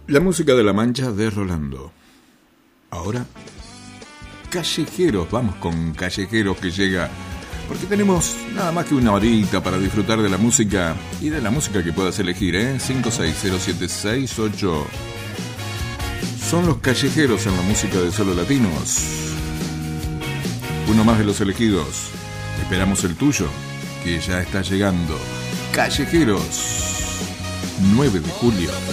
La música de La Mancha de Rolando. Ahora, Callejeros. Vamos con Callejeros, que llega porque tenemos nada más que una horita para disfrutar de la música y de la música que puedas elegir, 5607668. Son los Callejeros en la música de Solo Latinos. Uno más de los elegidos. Esperamos el tuyo, que ya está llegando. Callejeros, 9 de julio.